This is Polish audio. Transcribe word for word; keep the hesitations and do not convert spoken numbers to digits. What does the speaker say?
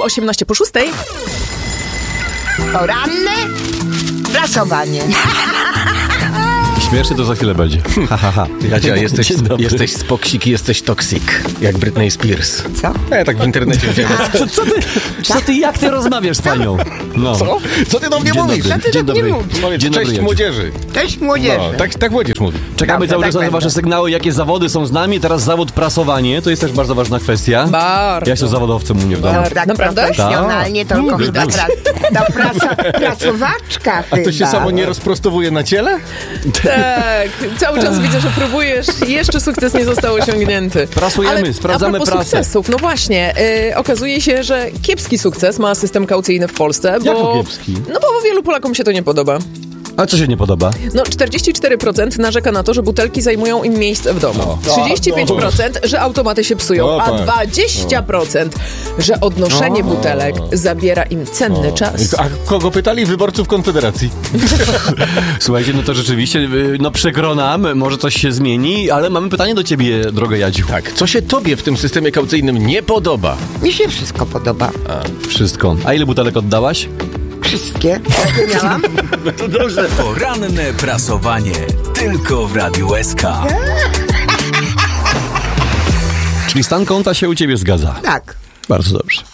osiemnaście po szóstej. Poranne prasowanie. Śmiesznie to za chwilę będzie. Ha, ha, ha. Jadzia, jesteś, jesteś spoksik i jesteś toksik. Jak Britney Spears. Co? Ja tak w internecie widziałem. Co, co, ty, co ty, jak ty rozmawiasz z panią? No. Co? Co ty do mnie Dzień mówisz? dobry. Co ty Dzień do mnie dobry. mówisz? Powiedz, Dzień dobry, cześć Jadziu. młodzieży. Cześć młodzieży. No, tak, tak młodzież mówi. Czekamy Dobrze, cały tak czas na będę. wasze sygnały, jakie zawody są z nami. Teraz zawód prasowanie, to jest też bardzo ważna kwestia. Bardzo. Ja jestem zawodowcem u mnie w domu. No, tak Naprawdę? profesjonalnie, to tylko chyba pra, ta prasa, prasowaczka A to się chyba. samo nie rozprostowuje na ciele? Tak, cały czas widzę, że próbujesz. Jeszcze sukces nie został osiągnięty. Prasujemy, Ale sprawdzamy a propos prasę. sukcesów, no właśnie, yy, okazuje się, że kiepski sukces ma system kaucyjny w Polsce, bo... Jako kiepski? No bo wielu Polakom się to nie podoba. A co się nie podoba? No, czterdzieści cztery procent narzeka na to, że butelki zajmują im miejsce w domu. trzydzieści pięć procent, że automaty się psują, No a tak. dwadzieścia procent, że odnoszenie butelek zabiera im cenny czas. A kogo pytali? Wyborców Konfederacji. Słuchajcie, no to rzeczywiście, y, no przykro nam, może coś się zmieni, ale mamy pytanie do ciebie, droga Jadziu. Tak, co się tobie w tym systemie kaucyjnym nie podoba? Mi się wszystko podoba. Wszystko. A ile butelek oddałaś? Wszystkie. Jakie miałam? To dobrze. Poranne prasowanie. Tylko w Radiu S K. Czyli stan konta się u ciebie zgadza. Tak. Bardzo dobrze.